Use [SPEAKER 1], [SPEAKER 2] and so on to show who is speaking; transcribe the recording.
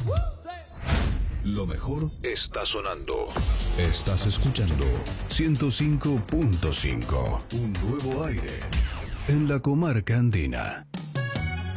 [SPEAKER 1] Lo mejor está sonando. Estás escuchando 105.5. Un nuevo aire en la comarca andina.